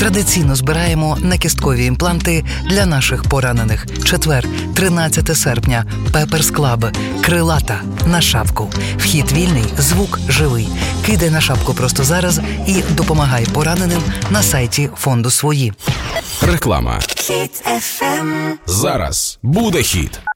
Традиційно збираємо накісткові імпланти для наших поранених. Четвер, 13 серпня. Пеперс Клаб. Крилата. На шапку. Вхід вільний, звук живий. Кидай на шапку просто зараз і допомагай пораненим на сайті фонду «Свої». Реклама. Зараз буде хіт.